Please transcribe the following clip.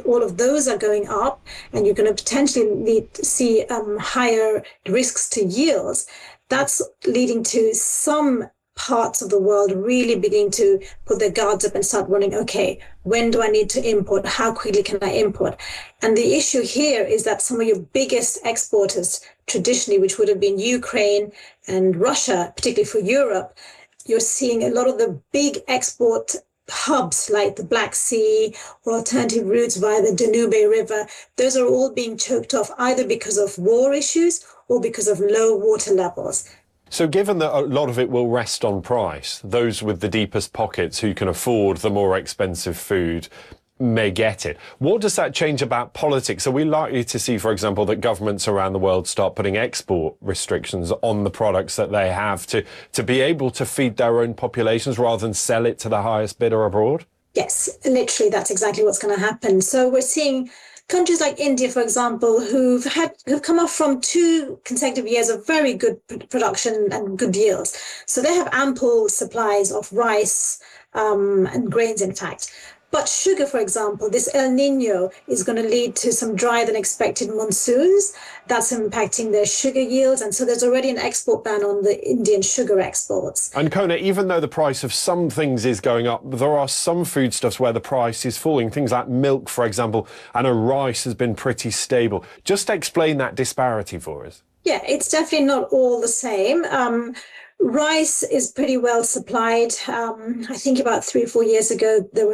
all of those are going up, and you're going to potentially see higher risks to yields. That's leading to some parts of the world really beginning to put their guards up and start wondering, okay, when do I need to import? How quickly can I import? And the issue here is that some of your biggest exporters traditionally, which would have been Ukraine and Russia, particularly for Europe, you're seeing a lot of the big export hubs like the Black Sea or alternative routes via the Danube River. Those are all being choked off either because of war issues or because of low water levels. So given that a lot of it will rest on price, those with the deepest pockets who can afford the more expensive food may get it. What does that change about politics? Are we likely to see, for example, that governments around the world start putting export restrictions on the products that they have to be able to feed their own populations rather than sell it to the highest bidder abroad? Yes, literally, that's exactly what's going to happen. So we're seeing countries like India, for example, who've come off from 2 consecutive years of very good production and good yields. So they have ample supplies of rice and grains, in fact. But sugar, for example, this El Nino is going to lead to some drier than expected monsoons. That's impacting their sugar yields. And so there's already an export ban on the Indian sugar exports. And Kona, even though the price of some things is going up, there are some foodstuffs where the price is falling. Things like milk, for example, and rice has been pretty stable. Just explain that disparity for us. Yeah, it's definitely not all the same. Rice is pretty well supplied. I think about 3 or 4 years ago, there were